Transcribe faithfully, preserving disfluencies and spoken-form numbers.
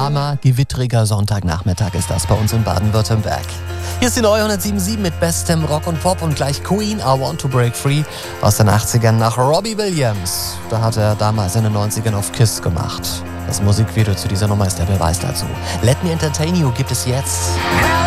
warmer, gewittriger Sonntagnachmittag ist das bei uns in Baden-Württemberg. Hier ist die neue hundertsieben mit bestem Rock und Pop und gleich Queen, I Want to Break Free aus den achtzigern nach Robbie Williams. Da hat er damals in den neunzigern auf Kiss gemacht. Das Musikvideo zu dieser Nummer ist der Beweis dazu. Let Me Entertain You gibt es jetzt.